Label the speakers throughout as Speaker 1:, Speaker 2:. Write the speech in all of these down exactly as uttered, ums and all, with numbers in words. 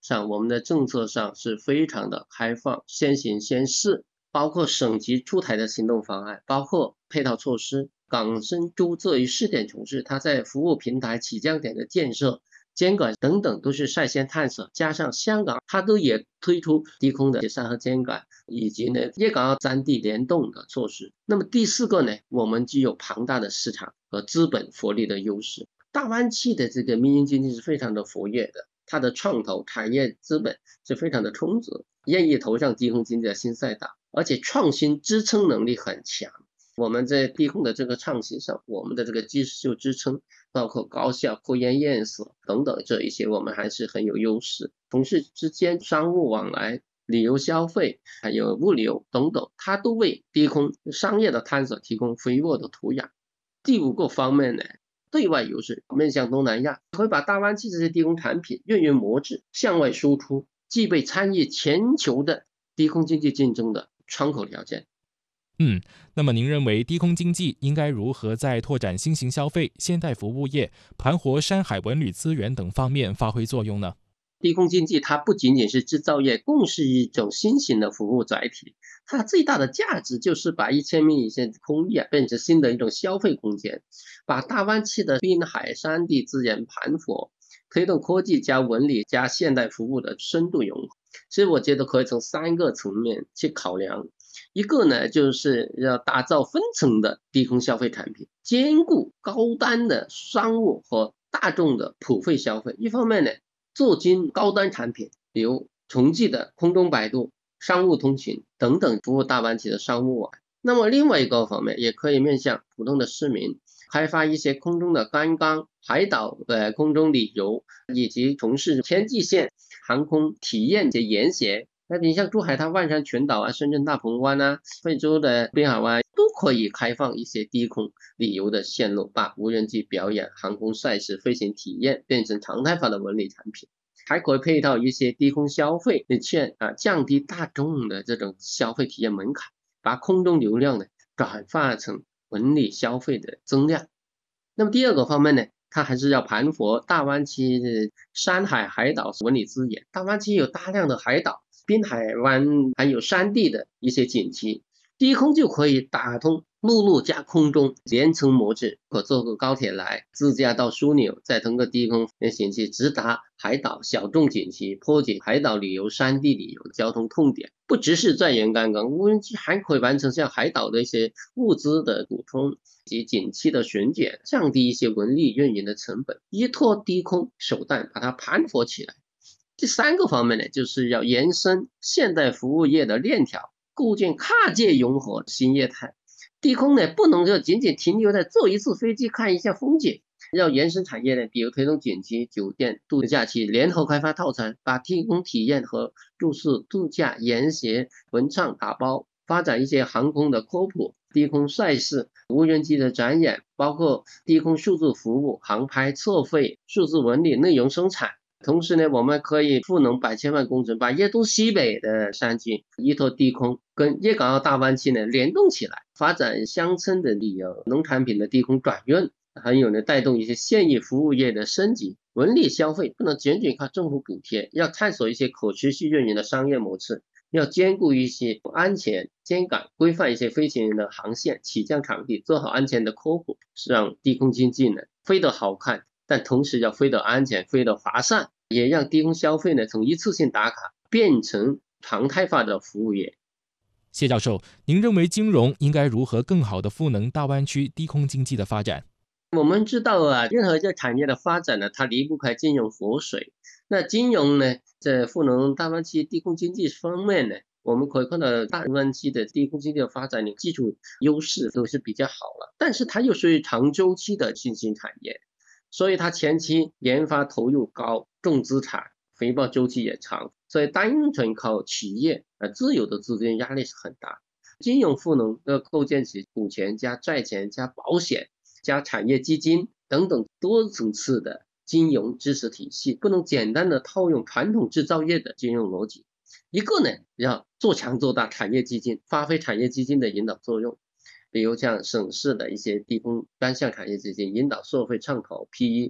Speaker 1: 上，我们的政策上是非常的开放，先行先试，包括省级出台的行动方案，包括配套措施。港深珠这一试点城市，它在服务平台起降点的建设、监管等等都是率先探索，加上香港它都也推出低空的协商和监管，以及呢粤港澳三地联动的措施。那么第四个呢，我们具有庞大的市场和资本活力的优势。大湾区的这个民营经济是非常的活跃的，它的创投产业资本是非常的充足，愿意投上低空经济的新赛道，而且创新支撑能力很强。我们在低空的这个创新上，我们的这个技术支撑，包括高校、科研院所等等这一些，我们还是很有优势。同事之间商务往来、旅游消费，还有物流等等，它都为低空商业的探索提供肥沃的土壤。第五个方面呢，对外优势，面向东南亚，会把大湾区这些低空产品运营模式向外输出，具备参与全球的低空经济竞争的窗口条件。
Speaker 2: 嗯，那么您认为低空经济应该如何在拓展新型消费、现代服务业、盘活山海文旅资源等方面发挥作用呢？
Speaker 1: 低空经济它不仅仅是制造业，更是一种新型的服务载体。它最大的价值就是把一千米以下的空域变成新的一种消费空间，把大湾区的滨海山地资源盘活，推动科技加文旅加现代服务的深度融合。所以我觉得可以从三个层面去考量。一个呢，就是要打造分层的低空消费产品，兼顾高端的商务和大众的普惠消费。一方面呢，做精高端产品，比如重寄的空中摆渡、商务通勤等等，服务大湾区的商务网。那么另外一个方面，也可以面向普通的市民，开发一些空中的观光、海岛的空中旅游，以及从事天际线航空体验的研学。那你像珠海它万山群岛啊、深圳大鹏湾啊、惠州的滨海湾，都可以开放一些低空旅游的线路，把无人机表演、航空赛事、飞行体验变成常态化的文旅产品。还可以配套一些低空消费的券啊，降低大众的这种消费体验门槛，把空中流量呢转化成文旅消费的增量。那么第二个方面呢，它还是要盘活大湾区的山海海岛文旅资源。大湾区有大量的海岛、滨海湾还有山地的一些景区，低空就可以打通陆路加空中连程模式，可坐个高铁来，自驾到枢纽，再通过低空景区直达海岛小众景区，破解海岛旅游、山地旅游交通痛点。不只是在沿岸港，无人机还可以完成像海岛的一些物资的补充及景区的巡检，降低一些文旅运营的成本，依托低空手段把它盘活起来。第三个方面呢，就是要延伸现代服务业的链条，构建跨界融合新业态。低空呢，不能就仅仅停留在坐一次飞机看一下风景，要延伸产业呢，比如推动景区、酒店、度假区联合开发套餐，把低空体验和住宿、度假、研学、文创打包，发展一些航空的科普、低空赛事、无人机的展演，包括低空数字服务、航拍测绘、数字文旅内容生产。同时呢，我们可以赋能百千万工程，把粤东西北的山区依托低空跟粤港澳大湾区呢联动起来，发展乡村的旅游、农产品的低空转运，还有呢带动一些现役服务业的升级。文旅消费不能仅仅靠政府补贴，要探索一些可持续运营的商业模式，要兼顾一些安全监管，规范一些飞行员的航线、起降场地，做好安全的科普，是让低空经济呢飞得好看，但同时要飞得安全、飞得划算，也让低空消费呢从一次性打卡变成常态化的服务业。
Speaker 2: 谢教授，您认为金融应该如何更好地赋能大湾区低空经济的发展？
Speaker 1: 我们知道啊，任何一个产业的发展呢，它离不开金融活水。那金融呢，在赋能大湾区低空经济方面呢，我们可以看到大湾区的低空经济的发展，的基础优势都是比较好了，但是它又属于长周期的新兴产业，所以它前期研发投入高，重资产，回报周期也长，所以单纯靠企业呃自有的资金压力是很大。金融赋能要构建起股权加债权加保险加产业基金等等多层次的金融知识体系，不能简单的套用传统制造业的金融逻辑。一个呢，要做强做大产业基金，发挥产业基金的引导作用，比如像省市的一些低空专项产业基金，引导社会创投、P E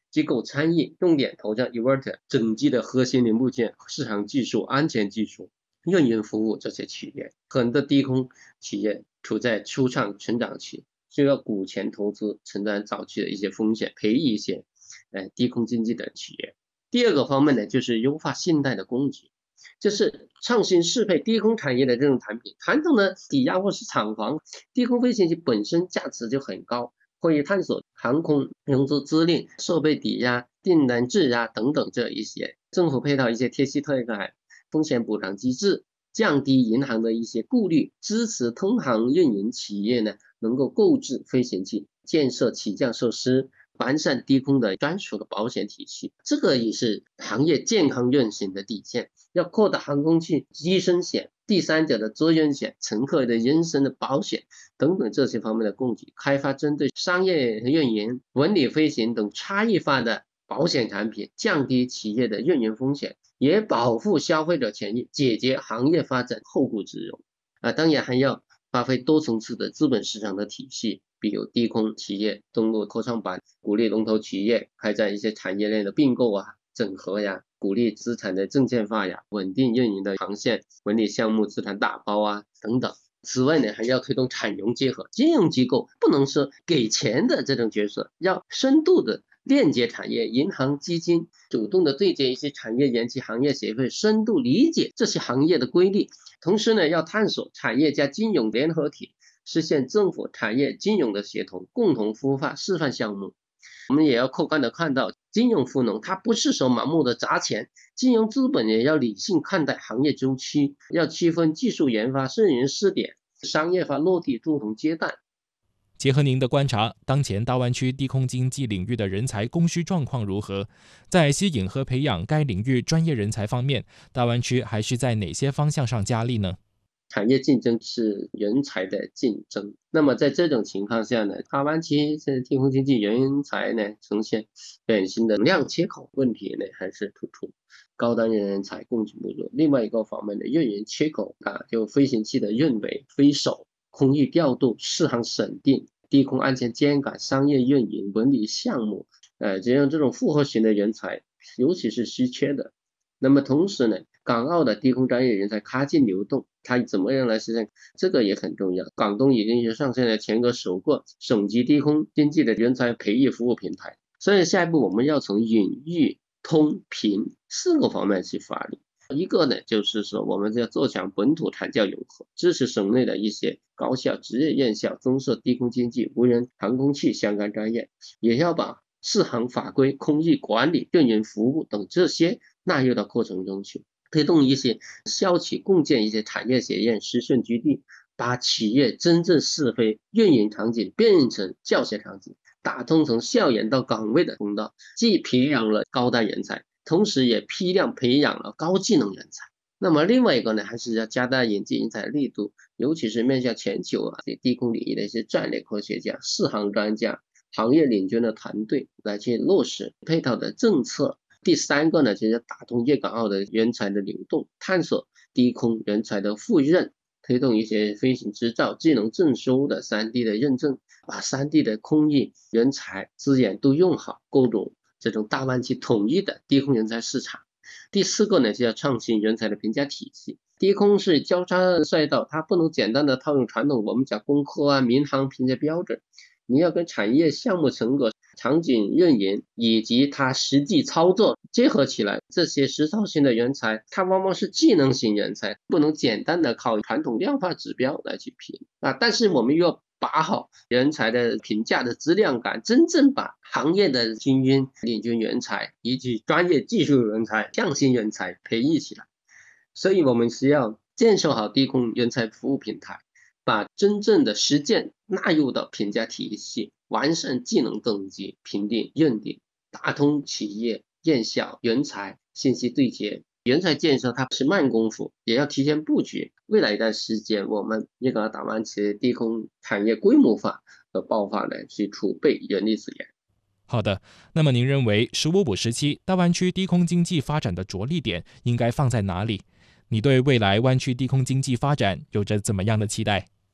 Speaker 1: 机构参与，重点投向 inverter 整机的核心零部件、市场技术、安全技术、运营服务这些企业。很多低空企业处在初创成长期，需要股权投资承担早期的一些风险，培育一些呃低空经济的企业。第二个方面呢，就是优化信贷的供给，就是创新适配低空产业的这种产品。传统的抵押或是厂房，低空飞行器本身价值就很高，会探索航空融资资赁、设备抵押、订单质押等等这一些，政府配套一些贴息退改、风险补偿机制，降低银行的一些顾虑，支持通航运营企业呢能够购置飞行器，建设起降设施，完善低空的专属的保险体系，这个也是行业健康运行的底线。要扩大航空器机身险、第三者的责任险、乘客的人身的保险等等这些方面的供给，开发针对商业运营、文理飞行等差异化的保险产品，降低企业的运营风险，也保护消费者权益，解决行业发展后顾之忧。啊，当然还要发挥多层次的资本市场的体系，比如低空企业登陆科创板，鼓励龙头企业开展一些产业链的并购啊、整合呀，鼓励资产的证券化呀，稳定运营的航线、文理项目资产打包啊等等。此外呢，还要推动产融结合，金融机构不能是给钱的这种角色，要深度的链接产业，银行、基金主动的对接一些产业研及行业协会，深度理解这些行业的规律。同时呢，要探索产业加金融联合体，实现政府、产业、金融的协同，共同孵化示范项目。我们也要客观的看到，金融赋能它不是说盲目的砸钱，金融资本也要理性看待行业周期，要区分技术研发、试营试点、商业化落地不同阶段。
Speaker 2: 结合您的观察，当前大湾区低空经济领域的人才供需状况如何？在吸引和培养该领域专业人才方面，大湾区还需在哪些方向上加力呢？
Speaker 1: 产业竞争是人才的竞争，那么在这种情况下呢，大湾区这低空经济人才呢呈现典型的量缺口问题呢还是突出，高端人才供给不足。另外一个方面的运营缺口啊，就飞行器的运维、飞手、空域调度、适航审定、低空安全监管、商业运营、文理项目，呃，这样这种复合型的人才尤其是稀缺的。那么同时呢，港澳的低空专业人才跨境流动，它怎么样来实现？这个也很重要。广东已经是上线了全国首个省级低空经济的人才培育服务平台。所以下一步我们要从引、育、通、评四个方面去发力。一个呢，就是说我们要做强本土产教融合，支持省内的一些高校、职业院校增设低空经济、无人航空器相关专业，也要把适航法规、空域管理、运营服务等这些纳入到课程中去，推动一些校企共建一些产业学院、实训基地，把企业真正试飞运营场景变成教学场景，打通从校园到岗位的通道，既培养了高端人才，同时也批量培养了高技能人才。那么另外一个呢，还是要加大引进人才力度，尤其是面向全球啊低空领域的一些战略科学家、适航专家、行业领军的团队来去落实配套的政策。第三个呢，就是打通粤港澳的人才的流动，探索低空人才的赴任，推动一些飞行执照、技能证书的 三 D 的认证，把 三 D 的空域人才资源都用好，构筑这种大湾区统一的低空人才市场。第四个呢，就要创新人才的评价体系。低空是交叉赛道，它不能简单的套用传统我们讲工科啊、民航评价标准，你要跟产业项目成果、场景运营以及它实际操作结合起来。这些实操型的人才，它往往是技能型人才，不能简单的靠传统量化指标来去评啊。但是我们又要把好人才的评价的质量感，真正把行业的精英、领军人才以及专业技术人才、匠心人才培育起来。所以我们需要建设好低空人才服务平台，把真正的实践纳入到评价体系，完善技能等级、评定、认定，打通企业、院校、人才信息对接。人才建设它是慢功夫，也要提前布局。未来一段时间，我们粤港澳大湾区低空产业规模化和爆发呢，去储备人力资源。
Speaker 2: 好的，那么您认为“十五五”时期大湾区低空经济发展的着力点应该放在哪里？你对未来湾区低空经济发展有着怎么样的期待？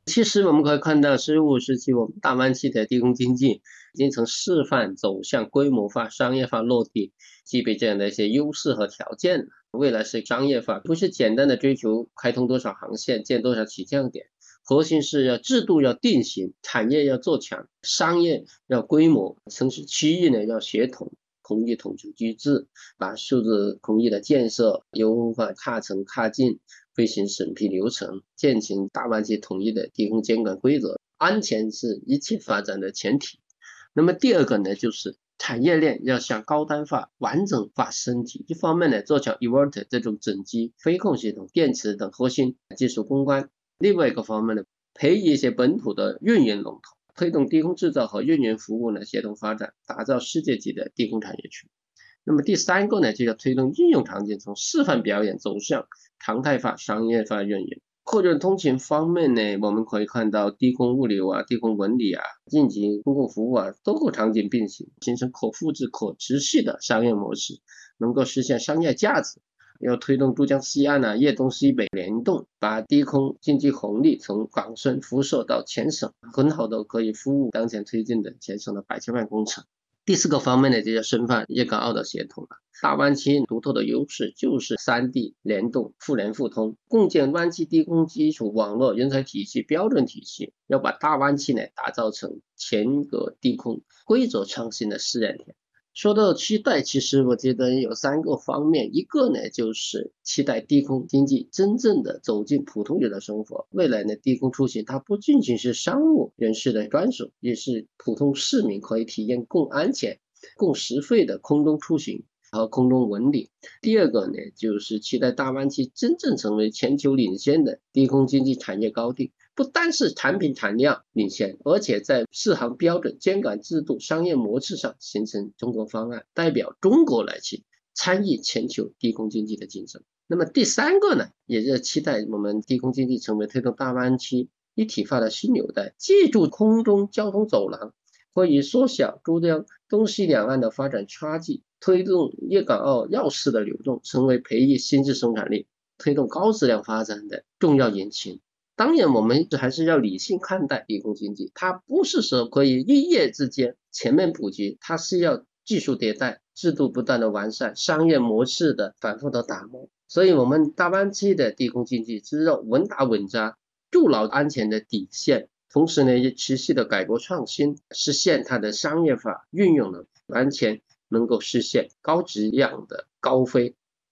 Speaker 1: 其实我们可以看到，十五世纪我们大湾区的低空经济已经从示范走向规模化、商业化落地，具备这样的一些优势和条件。未来是商业化，不是简单的追求开通多少航线、建多少起降点，核心是要制度要定型，产业要做强，商业要规模，城市区域呢要协同。空域统筹机制，把数字空域的建设优化踏层踏进飞行审批流程，践行大湾区统一的低空监管规则，安全是一切发展的前提。那么第二个呢，就是产业链要向高端化、完整化升级。一方面呢，做强 E V E R T 这种整机、飞控系统、电池等核心技术攻关；另外一个方面呢，培育一些本土的运营龙头。推动低空制造和运营服务呢协同发展，打造世界级的低空产业群。那么第三个呢，就要推动应用场景从示范表演走向常态化、商业化运营。客运通勤方面呢，我们可以看到低空物流啊、低空文理啊、应急公共服务啊，多个场景并行，形成可复制、可持续的商业模式，能够实现商业价值。要推动珠江西岸啊、粤东西北联动，把低空经济红利从港深辐射到全省，很好的可以服务当前推进的全省的百千万工程。第四个方面呢，就要深化粤港澳的协同了。大湾区独特的优势就是三地联动、互联互通，共建湾区低空基础网络人才体系、标准体系，要把大湾区呢打造成全国低空规则创新的试验田。说到期待，其实我觉得有三个方面，一个呢就是期待低空经济真正的走进普通人的生活。未来呢，低空出行它不仅仅是商务人士的专属，也是普通市民可以体验更安全、更实惠的空中出行和空中文理。第二个呢，就是期待大湾区真正成为全球领先的低空经济产业高地。不单是产品产量领先，而且在适航标准、监管制度、商业模式上形成中国方案，代表中国来去参与全球低空经济的竞争。那么第三个呢，也是期待我们低空经济成为推动大湾区一体化的新纽带，借助空中交通走廊，可以缩小珠江东西两岸的发展差距，推动粤港澳要事的流动，成为培育新质生产力、推动高质量发展的重要引擎。当然我们还是要理性看待低空经济，它不是说可以一夜之间全面普及，它是要技术迭代、制度不断的完善、商业模式的反复的打磨。所以我们大湾区的低空经济只有稳打稳扎，筑牢安全的底线，同时呢也持续的改革创新，实现它的商业化运用呢，完全能夠實現高質量的高飛。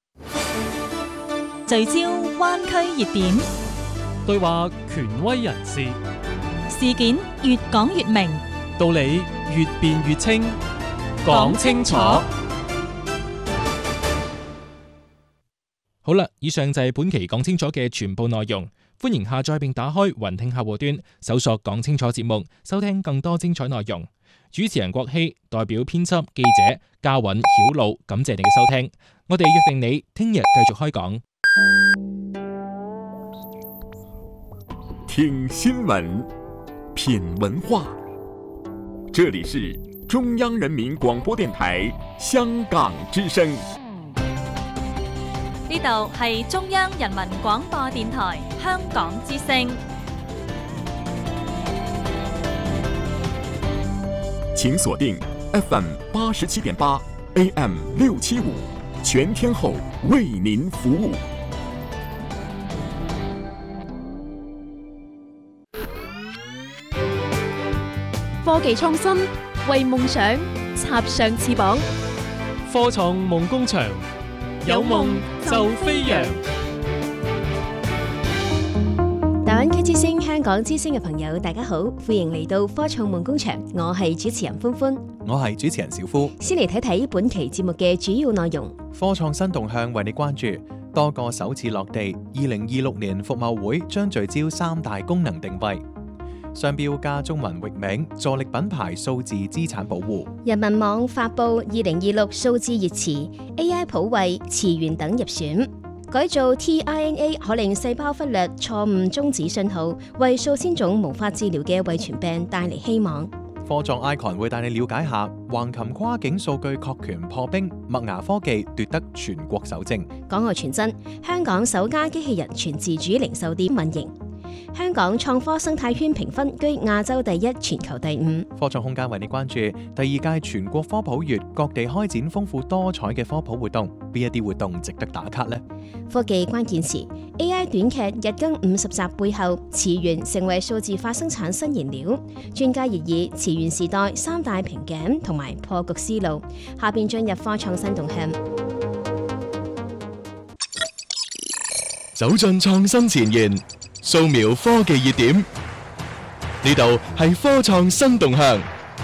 Speaker 3: 聚焦灣區熱點，
Speaker 4: 對話權威人士，
Speaker 3: 事件越講越明，
Speaker 4: 道理越辯越清，講清楚。
Speaker 2: 好啦，以上就係本期講清楚嘅全部內容。歡迎下載並打開雲聽客戶端，搜索講清楚節目，收聽更多精彩內容。主持人郭希代表編輯記者嘉允曉露，感謝你嘅收聽。我哋約定你聽日繼續開講。
Speaker 5: 聽新聞，品文化，這裡是中央人民廣播電台香港之聲。
Speaker 3: 呢度係中央人民廣播電台香港之聲。
Speaker 5: 請鎖定 F M 八十七點八 A M 六七五，全天候為您服務。
Speaker 6: 科技創新，為夢想插上翅膀。
Speaker 4: 科創夢工場，有夢就飛揚。
Speaker 6: 大灣區之聲、香港之聲嘅朋友，大家好，歡迎嚟到科創夢工場，我係主持人歡歡，
Speaker 7: 我係主持人小夫。
Speaker 6: 先嚟睇睇本期節目嘅主要內容。
Speaker 7: 科創新動向為你關注，多個首次落地。二零二六年服貿會將聚焦三大功能定位。商標加中文域名，助力品牌數字資產保護。
Speaker 6: 人民網發布二零二六數字熱詞 A I 普惠詞源等入選。改造 T I N A 可令細胞忽略錯誤終止信號，為數千種無法治療嘅遺傳病帶嚟希望。
Speaker 7: 科創 Icon 會帶你了解下橫琴跨境數據確權破冰，麥芽科技奪得全國首證。
Speaker 6: 港外傳真，香港首家機器人全自主零售店運營。 香港創科生態圈評分居亞洲第一，全球第五。
Speaker 7: 科創空間為你關注第二屆全國科普月，各地開展豐富多彩嘅科普活動，邊一啲活動值得打卡呢？
Speaker 6: 科技關鍵詞 A I 短劇日更五十集背後，詞源成為數字化生產新燃料。專家熱議詞源時代三大瓶頸同埋破局思路。下邊進入科創新動向。
Speaker 8: 走進創新前沿，掃描科技熱點，呢度係科創新動向。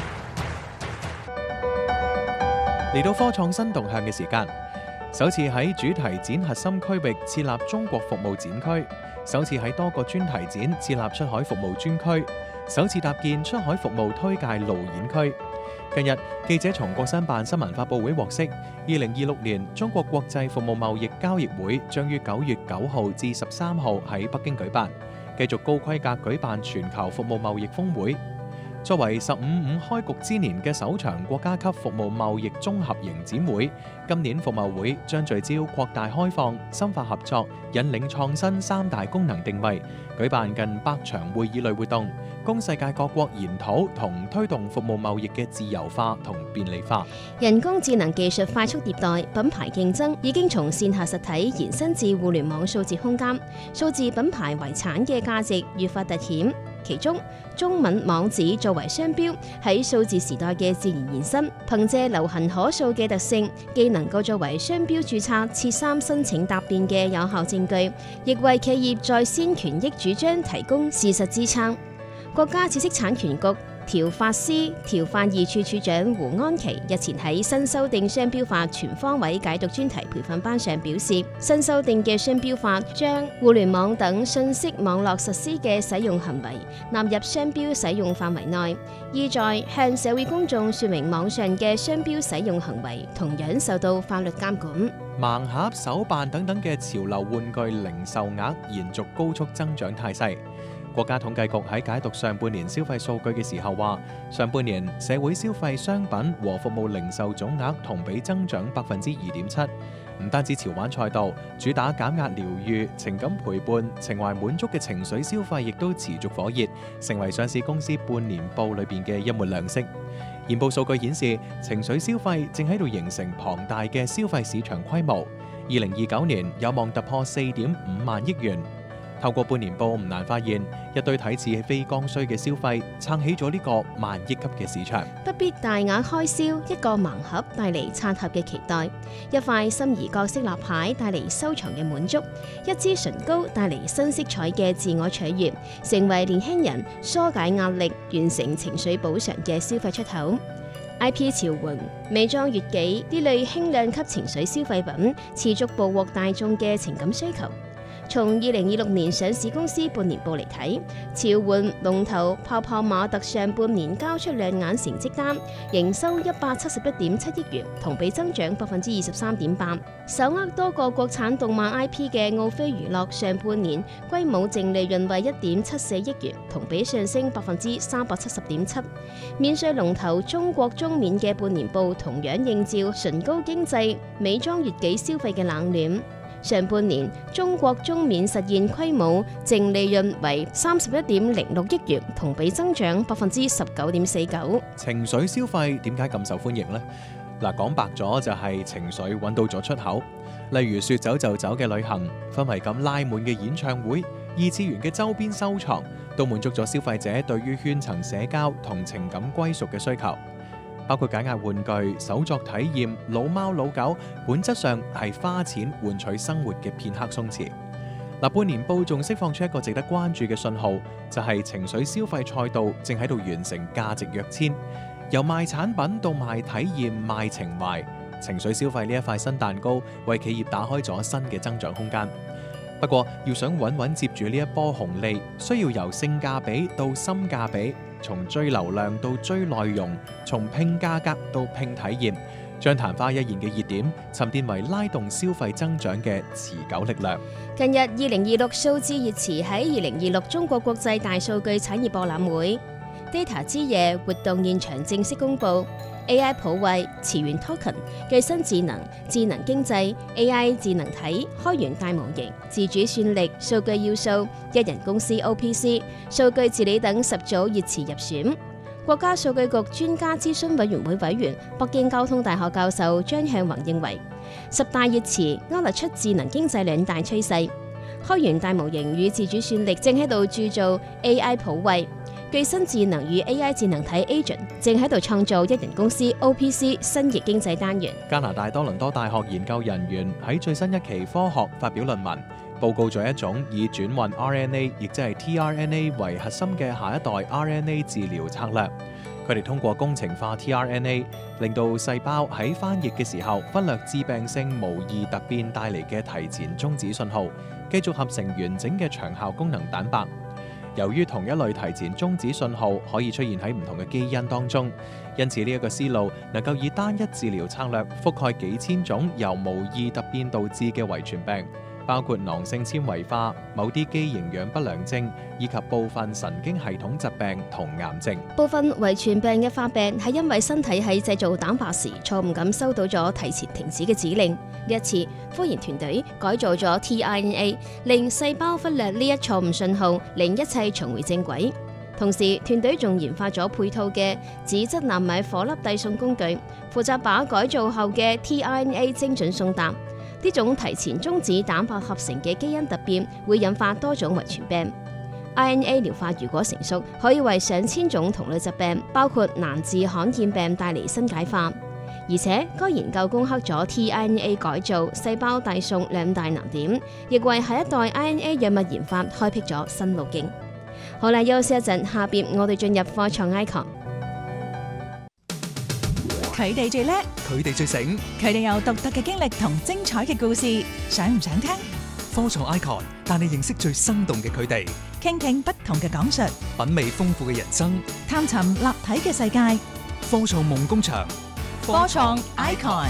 Speaker 7: 嚟到科創新動向嘅時間，首次喺主題展核心區域設立中國服務展區，首次喺多個專題展設立出海服務專區，首次搭建出海服務推介路演區。近日，記者從國新辦新聞發佈會獲悉，二零二六年中國國際服務貿易交易會將於九月九號至十三號喺北京舉辦，繼續高規格舉辦全球服務貿易峰會。作為十五五開局之年嘅首場國家級服務貿易綜合型展會，今年服貿會將聚焦擴大開放、深化合作、引領創新三大功能定位，舉辦近百場會議類活動，供世界各國研討同推動服務貿易嘅自由化同便利化。
Speaker 6: 人工智能技術快速迭代，品牌競爭已經從線下實體延伸至互聯網數字空間，數字品牌遺產嘅價值越發凸顯。其中，中文網址作為商標，喺數字時代嘅自然延伸，憑借流行可數嘅特性，既能夠作為商標註冊、設三申請答辯嘅有效證據，亦為企業在先權益主張提供事實支撐。國家知識產權局條法司條法二處處長胡安琪日前喺新修訂商標法全方位解讀專題培訓班上表示，新修訂嘅商標法將互聯網等信息網絡實施嘅使用行為納入商標使用範圍內，意在向社會公眾說明網上嘅商標使用行為同樣受到法律監管。
Speaker 7: 盲盒、手辦等等嘅潮流玩具零售額延續高速增長態勢。國家統計局喺解讀上半年消費數據嘅時候話，上半年社會消費商品和服務零售總額同比增長百分之二點七。唔單止潮玩賽道，主打減壓療愈、情感陪伴、情懷滿足嘅情緒消費亦都持續火熱，成為上市公司半年報裏邊嘅一抹亮色。研報數據顯示，情緒消費正喺度形成龐大嘅消費市場規模，二零二九年有望突破四點五萬億元。透過半年報唔難發現，一堆睇似非剛需嘅消費撐起咗呢個萬億級嘅市場。
Speaker 6: 不必大額開銷，一個盲盒帶嚟刷盒嘅期待，一塊心儀角色立牌帶嚟收藏嘅滿足，一支唇膏帶嚟新色彩嘅自我取悅，成為年輕人疏解壓力、完成情緒補償嘅消費出口。I P 潮玩、美妝月紀呢類輕量級情緒消費品，持續捕獲大眾嘅情感需求。從二零二六年上市公司半年報嚟睇，潮玩龍頭泡泡瑪特上半年交出亮眼成績單，營收一百七十一點七億元，同比增長百分之二十三點八。手握多個國產動漫 I P 嘅奧飛娛樂上半年歸母淨利潤為一點七四億元，同比上升百分之三百七十點七。免稅龍頭中國中免嘅半年報同樣映照唇膏經濟、美妝月紀消費嘅冷暖。上半年，中國中免實現規模淨利潤為三十一點零六億元，同比增長百分之十九點四九。
Speaker 7: 情緒消費點解咁受歡迎呢？嗱，講白咗就係情緒揾到咗出口，例如說走就走嘅旅行，氛圍感拉滿嘅演唱會，二次元嘅周邊收藏，都滿足咗消費者對於圈層社交同情感歸屬嘅需求。包括解壓玩具、手作體驗、老貓老狗，本質上係花錢換取生活嘅片刻鬆弛。嗱，半年報仲釋放出一個值得關注嘅信號，就係情緒消費賽道正喺度完成價值躍遷，由賣產品到賣體驗、賣情懷，情緒消費呢一塊新蛋糕為企業打開咗新嘅增長空間。不過，要想穩穩接住呢一波紅利，需要由性價比到深價比，從追流量到追內容，從拼價格到拼體驗，將曇花一現嘅熱點沉澱為拉動消費增長嘅持久力量。
Speaker 6: 近日，二零二六數字熱詞喺二零二六中國國際大數據產業博覽會 Data 之夜活動現場正式公佈， A I 普惠、詞源 Token、具身智能、智能經濟、A I 智能體、開源大模型、自主算力、數據要素、一人公司 O P C、數據治理等十組熱詞入選。國家數據局專家諮詢委員會委員、北京交通大學教授張向宏認為，十大熱詞勾勒出智能經濟兩大趨勢。開源大模型與自主算力正喺度鑄造 A I 普惠，具身智能與 A I 智能體 Agent 正喺度創造一人公司 O P C 新型經濟單元。
Speaker 7: 加拿大多倫多大學研究人員喺最新一期科學發表論文，報告咗一種以轉運 R N A， 亦即係 T R N A 為核心嘅下一代 R N A 治療策略。佢哋通過工程化 T R N A， 令到細胞喺翻譯嘅時候忽略致病性無異突變帶嚟嘅提前終止信號，繼續合成完整嘅長效功能蛋白。由於同一類提前終止信號可以出現喺唔同嘅基因當中，因此呢一個思路能夠以單一治療策略覆蓋幾千種由無異突變導致嘅遺傳病，包括囊性纖維化、某啲肌營養不良症以及部分神經系統疾病同癌症。
Speaker 6: 部分遺傳病嘅發病係因為身體喺製造蛋白時錯誤咁收到咗提前停止嘅指令。呢一次，科研團隊改造咗 T R N A， 令細胞忽略呢一錯誤信號，令一切重回正軌。同時，團隊仲研發咗配套嘅紙質納米顆粒遞送工具，負責把改造後嘅 T R N A 精準送達。呢種提前終止蛋白合成嘅基因突變會引發多種遺傳病。R N A 療法如果成熟，可以為上千種同類疾病，包括難治罕見病帶嚟新解法。而且該研究攻克咗 T R N A 改造、細胞遞送兩大難點，亦為下一代 R N A 藥物研發開闢咗新路徑。好啦，休息一陣，下邊我哋進入科創 icon。
Speaker 9: 佢哋最叻，
Speaker 10: 佢哋最醒，
Speaker 9: 佢哋有獨特嘅經歷同精彩嘅故事，想唔想聽？
Speaker 10: 科創 icon 帶你認識最生動嘅佢哋，
Speaker 9: 傾聽不同嘅講述，
Speaker 10: 品味豐富嘅人生，
Speaker 9: 探尋立體嘅世界。
Speaker 10: 科創夢工場，
Speaker 9: 科創 icon。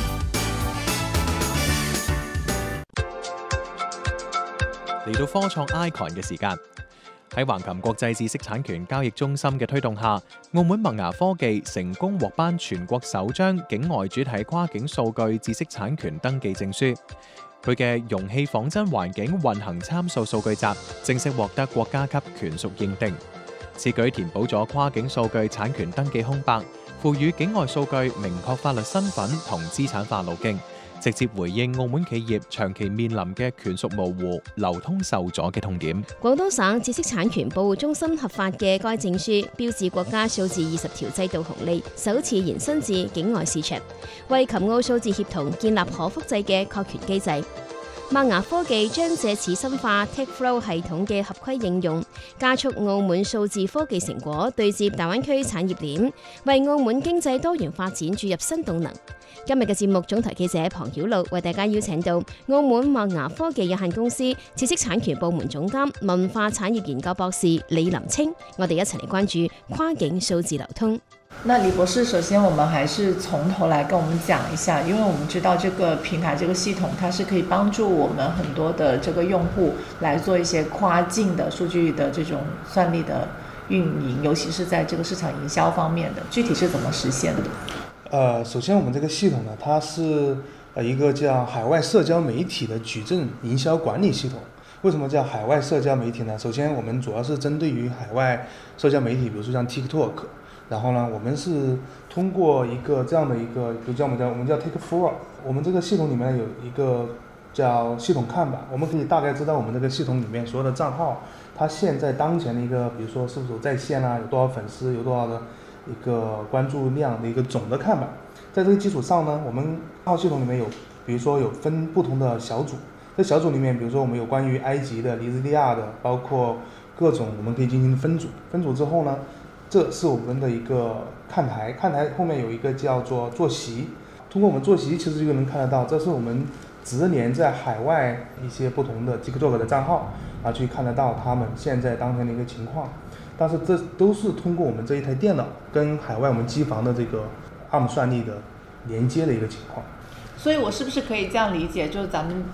Speaker 7: 嚟到科創 icon 嘅時間。喺橫琴國際知識產權交易中心嘅推動下，澳門麥芽科技成功獲頒全國首張境外主體跨境數據知識產權登記證書。佢嘅容器仿真環境運行參數數據集正式獲得國家級權屬認定。此舉填補咗跨境數據產權登記空白，賦予境外數據明確法律身份同資產化路徑，直接回應澳門企業長期面臨嘅權屬模糊、流通受阻嘅痛點。
Speaker 6: 廣東省知識產權保護中心核發嘅該證書，標誌國家數字二十條制度紅利首次延伸至境外市場，為琴澳數字協同建立可複製嘅確權機制。麥芽科技將借此深化 TechFlow 系統嘅合規應用，加速澳門數字科技成果對接大灣區產業鏈，為澳門經濟多元發展注入新動能。今日嘅節目總台記者龐曉露為大家邀請到澳門麥芽科技有限公司知識產權部門總監、文化產業研究博士李林清，我哋一齊嚟關注跨境數字流通。
Speaker 11: 那李博士，首先我們還是從頭來跟我們講一下，因為我們知道這個平台、這個系統，它是可以幫助我們很多的這個用戶來做一些跨境的數據的這種算力的運營，尤其是在這個市場營銷方面的，具體是怎麼實現的？
Speaker 12: 呃，首先我們這個系統呢，它是呃一個叫海外社交媒體的矩陣營銷管理系統。為什麼叫海外社交媒體呢？首先我們主要是針對於海外社交媒體，比如說像 TikTok。然後呢，我們是通過一個這樣的一個，比如叫我們叫我們叫 TechFlow， 我們這個系統裡面有一個叫系統看板，我們可以大概知道我們這個系統裡面所有的賬號，它現在當前的一個，比如說是不是有在線啊，有多少粉絲，有多少的一個關注量的一個總的看板。在這個基礎上呢，我們號系統裡面有，比如說有分不同的小組，這小組裡面，比如說我們有關於埃及的、尼日利亞的，包括各種，我們可以進行分組。分組之後呢，這是我們的一個看台，看台後面有一個叫做坐席，通過我們坐席其實就能看得到，這是我們直連在海外一些不同的 TikTok 的賬號，啊，去看得到他們現在當前的一個情況。但是這都是通過我們這一台電腦跟海外我們機房的這個 A R M 算力的連接的一個情況。
Speaker 11: 所以我是不是可以這樣理解，就是咱們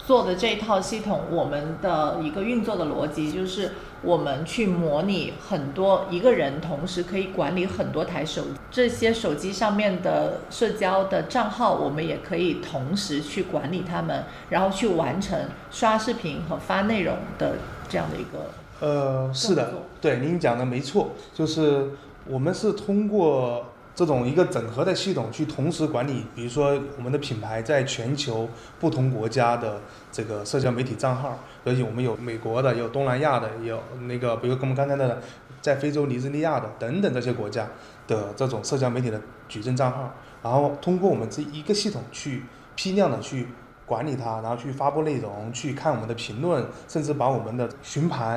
Speaker 11: 做的这一套系统，我们的一个运作的逻辑就是我们去模拟很多一个人同时可以管理很多台手机，这些手机上面的社交的账号，我们也可以同时去管理他们，然后去完成刷视频和发内容的这样的一个。
Speaker 12: 呃，是的，对，您讲的没错，就是我们是通过这种一个整合的系统去同时管理，比如说我们的品牌在全球不同国家的这个社交媒体账号，而且我们有美国的，有东南亚的，有那个比如我们刚才的在非洲尼日利亚的等等这些国家的这种社交媒体的矩阵账号，然后通过我们这一个系统去批量的去管理它，然后去发布内容，去看我们的评论，甚至把我们的询盘